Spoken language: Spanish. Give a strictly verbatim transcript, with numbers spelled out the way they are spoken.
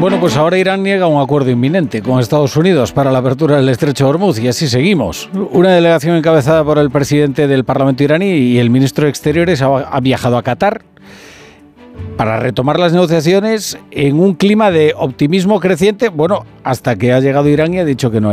Bueno, pues ahora Irán niega un acuerdo inminente con Estados Unidos para la apertura del estrecho de Hormuz y así seguimos. Una delegación encabezada por el presidente del Parlamento iraní y el ministro de Exteriores ha, ha viajado a Qatar para retomar las negociaciones en un clima de optimismo creciente, bueno, hasta que ha llegado Irán y ha dicho que no hay